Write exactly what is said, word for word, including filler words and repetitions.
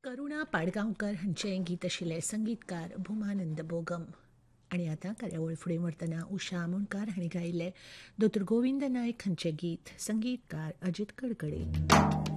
करुणा पाडगांवकर हांचें गीत आशिल्लें, संगीतकार भुमानंद बोगम. आनी आतां कार्यावळ फुडें व्हरतना उशा आमोणकार हांणी गायिल्लें दोतोर गोविंद नायक हांचें गीत, संगीतकार अजित कडकडे.